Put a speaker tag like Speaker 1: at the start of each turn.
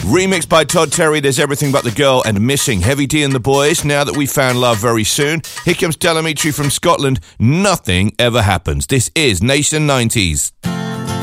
Speaker 1: Remixed by Todd Terry, there's Everything But the Girl and Missing. Heavy D and the Boys, Now That We Found Love Very Soon. Here comes Delamitri from Scotland, Nothing Ever Happens. This is Nation 90s.